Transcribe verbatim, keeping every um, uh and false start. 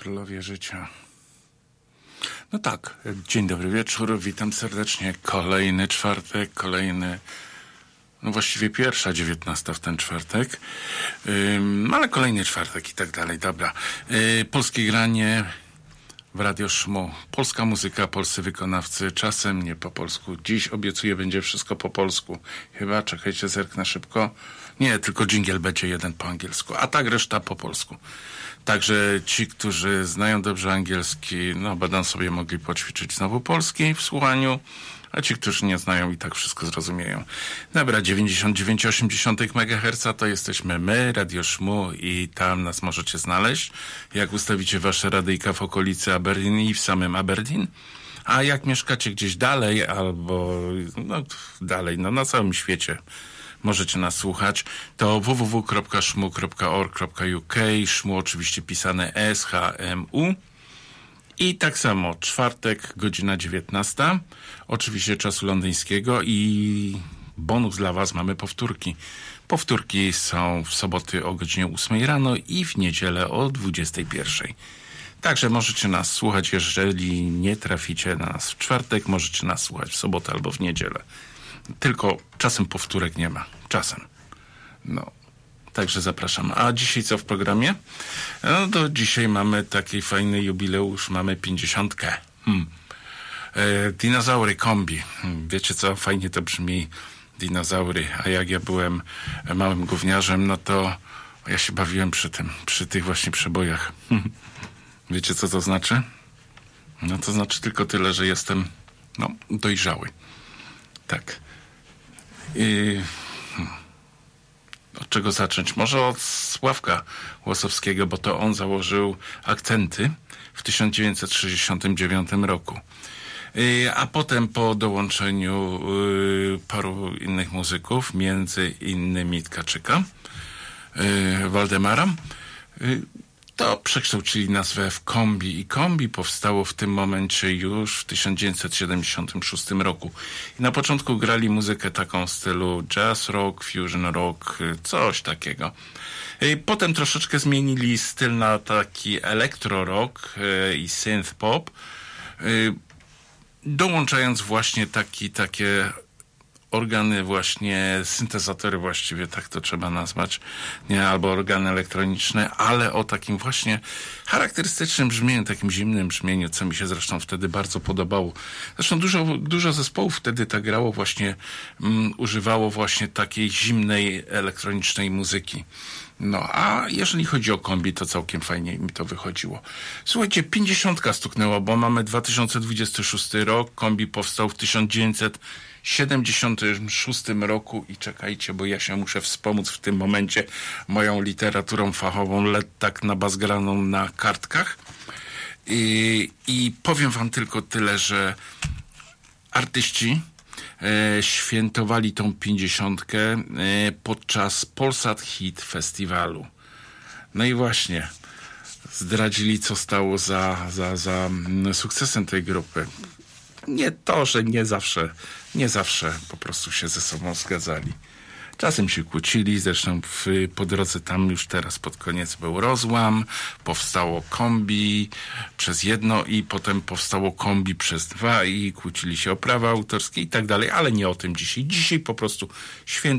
królowie życia. No tak, dzień dobry wieczór, witam serdecznie. Kolejny czwartek, kolejny, no właściwie pierwsza, dziewiętnasta w ten czwartek, ym, ale kolejny czwartek i tak dalej, dobra. Yy, polskie granie w Radio Szmu. Polska muzyka, polscy wykonawcy, czasem nie po polsku. Dziś obiecuję, będzie wszystko po polsku. Chyba, czekajcie, zerknę szybko. Nie, tylko dżingiel będzie jeden po angielsku, a tak reszta po polsku. Także ci, którzy znają dobrze angielski, no będą sobie mogli poćwiczyć znowu polski w słuchaniu, a ci, którzy nie znają, i tak wszystko zrozumieją. Dobra, dziewięćdziesiąt dziewięć przecinek osiem megaherca to jesteśmy my, Radio Szmu, i tam nas możecie znaleźć. Jak ustawicie wasze radyjka w okolicy Aberdeen i w samym Aberdeen, a jak mieszkacie gdzieś dalej albo no dalej, no na całym świecie możecie nas słuchać, to w w w kropka szmu kropka org kropka u k, szmu oczywiście pisane S H M U. I tak samo, czwartek, godzina dziewiętnasta, oczywiście czasu londyńskiego, i bonus dla was, mamy powtórki. Powtórki są w soboty o godzinie ósmej rano i w niedzielę o dwudziestej pierwszej. Także możecie nas słuchać, jeżeli nie traficie na nas w czwartek, możecie nas słuchać w sobotę albo w niedzielę. Tylko czasem powtórek nie ma. Czasem. No. Także zapraszam. A dzisiaj co w programie? No to dzisiaj mamy taki fajny jubileusz. Mamy pięćdziesiątkę. Hmm. E, dinozaury kombi. Hmm. Wiecie co? Fajnie to brzmi. Dinozaury. A jak ja byłem małym gówniarzem, no to ja się bawiłem przy tym. Przy tych właśnie przebojach. Hmm. Wiecie co to znaczy? No to znaczy tylko tyle, że jestem no dojrzały. Tak. I od czego zacząć? Może od Sławka Łosowskiego, bo to on założył akcenty w tysiąc dziewięćset sześćdziesiątym dziewiątym roku. A potem po dołączeniu paru innych muzyków, między innymi Tkaczyka, Waldemara, to przekształcili nazwę w Kombi, i Kombi powstało w tym momencie już w tysiąc dziewięćset siedemdziesiątym szóstym roku. I na początku grali muzykę taką w stylu jazz rock, fusion rock, coś takiego. I potem troszeczkę zmienili styl na taki elektro rock i synth pop, dołączając właśnie taki, takie organy, właśnie syntezatory, właściwie tak to trzeba nazwać, nie, albo organy elektroniczne, ale o takim właśnie charakterystycznym brzmieniu, takim zimnym brzmieniu, co mi się zresztą wtedy bardzo podobało. Zresztą dużo, dużo zespołów wtedy tak grało, właśnie um, używało właśnie takiej zimnej elektronicznej muzyki. No, a jeżeli chodzi o Kombi, to całkiem fajnie mi to wychodziło. Słuchajcie, pięćdziesiątka stuknęła, bo mamy dwa tysiące dwudziesty szósty rok. Kombi powstał w tysiąc dziewięćset siedemdziesiątym szóstym roku i czekajcie, bo ja się muszę wspomóc w tym momencie moją literaturą fachową, let tak nabazgraną na kartkach. I, i powiem wam tylko tyle, że artyści E, świętowali tą pięćdziesiątkę e, podczas Polsat Hit Festiwalu. No i właśnie zdradzili, co stało za, za, za sukcesem tej grupy. Nie to, że nie zawsze, nie zawsze po prostu się ze sobą zgadzali. Czasem się kłócili, zresztą w, po drodze tam już teraz pod koniec był rozłam, powstało Kombi przez jedno i potem powstało Kombi przez dwa i kłócili się o prawa autorskie i tak dalej, ale nie o tym dzisiaj. Dzisiaj po prostu święto